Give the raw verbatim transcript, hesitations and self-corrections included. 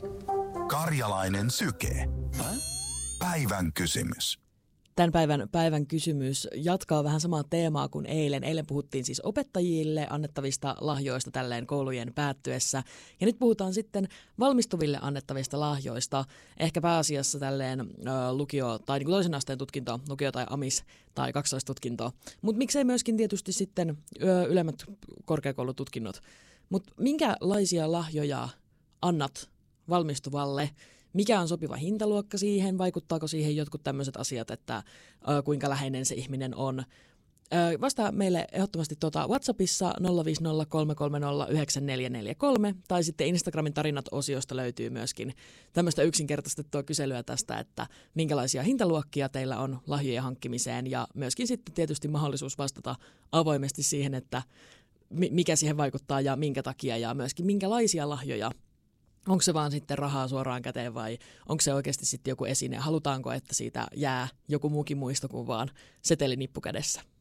Karjalainen syke. Päivän kysymys. Tämän päivän, päivän kysymys jatkaa vähän samaa teemaa kuin eilen. Eilen puhuttiin siis opettajille annettavista lahjoista tälleen koulujen päättyessä. Ja nyt puhutaan sitten valmistuville annettavista lahjoista. Ehkä pääasiassa tälleen ö, lukio- tai niin kuin toisen asteen tutkinto, lukio- tai amis- tai kaksoistutkinto. Mutta miksei myöskin tietysti sitten ö, ylemmät korkeakoulututkinnot. Mutta minkälaisia lahjoja annat valmistuvalle? Mikä on sopiva hintaluokka siihen? Vaikuttaako siihen jotkut tämmöiset asiat, että ö, kuinka läheinen se ihminen on? Ö, vastaa meille ehdottomasti tuota WhatsAppissa nolla viisi nolla kolme kolme nolla yhdeksän neljä neljä kolme tai sitten Instagramin tarinat-osiosta löytyy myöskin tämmöistä yksinkertaistettua kyselyä tästä, että minkälaisia hintaluokkia teillä on lahjojen hankkimiseen ja myöskin sitten tietysti mahdollisuus vastata avoimesti siihen, että mikä siihen vaikuttaa ja minkä takia ja myöskin minkälaisia lahjoja. Onko se vaan sitten rahaa suoraan käteen vai onko se oikeasti sitten joku esine? Halutaanko, että siitä jää joku muukin muisto kuin vaan setelinippu kädessä?